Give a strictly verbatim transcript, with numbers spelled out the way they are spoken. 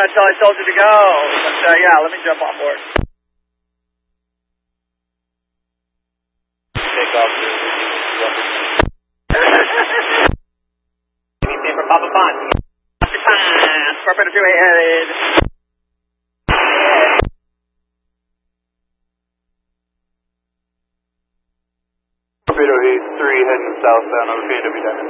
until I told you to go. But, uh, yeah, let me jump on board. Take off. Anything for Papa Pond. Scorpion two eight headed. Torpedo eight three heading southbound on the P W deck.